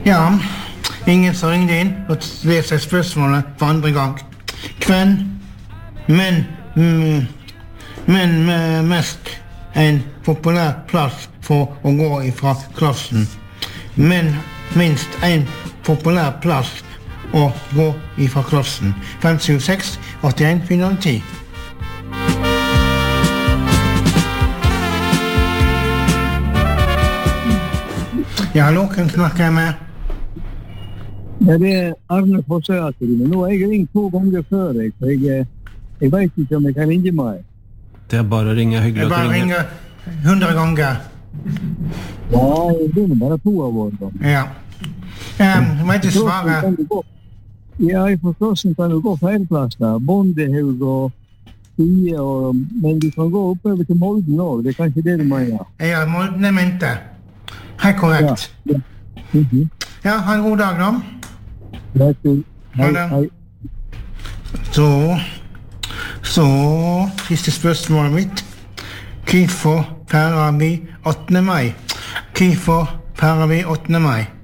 Ja, ingen som ringde inn og leser spørsmålet for andre gang. Men mest en populær plass for å gå ifra klassen. Men minst en populær plass å gå ifra klassen. 576 81 410. Ja, hallo, hvem snakker jeg med? Ja, det Arne Fossøyatrin. Nå har jeg ringt 2 ganger før, så jeg vet ikke om jeg kan ringe meg. Det er bare å ringe, hyggelig Jeg at du bare ringer. ringer 100 ganger. Ja, jeg begynner bare 2 av år. Ja. Du må ikke svare. Ja, I forståelsen kan du gå feilplasser. Bondehaug og Stie, men du kan gå oppover til Molden også. Det er kanskje det du mener. Ja, Molden er mente. Helt korrekt. Ja. Ja, ha en god dag da. Hei, det. hei. Så, siste spørsmålet mitt. Hvorfor feirer vi 8. mai? Hvorfor feirer vi 8. mai?